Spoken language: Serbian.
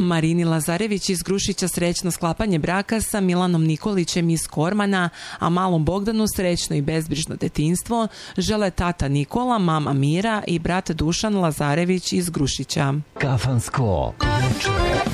Marini Lazarević iz Grušića srećno sklapanje braka sa Milanom Nikolićem iz Kormana, a malom Bogdanu srećno i bezbrižno detinjstvo žele tata Nikola, mama Mira i brat Dušan Lazarević iz Grušića. Kafansko veče.